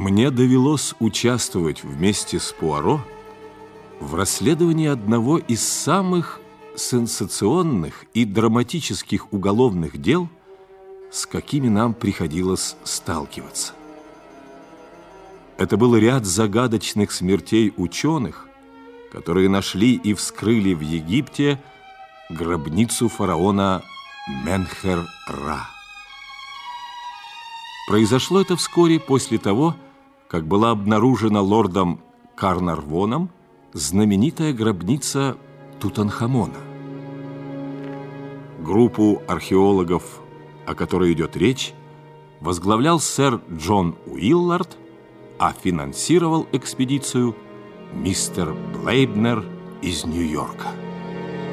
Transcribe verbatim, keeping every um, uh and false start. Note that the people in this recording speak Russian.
Мне довелось участвовать вместе с Пуаро в расследовании одного из самых сенсационных и драматических уголовных дел, с какими нам приходилось сталкиваться. Это был ряд загадочных смертей ученых, которые нашли и вскрыли в Египте гробницу фараона Менхер-Ра. Произошло это вскоре после того, как была обнаружена лордом Карнарвоном знаменитая гробница Тутанхамона. Группу археологов, о которой идет речь, возглавлял сэр Джон Уиллард, а финансировал экспедицию мистер Блейбнер из Нью-Йорка.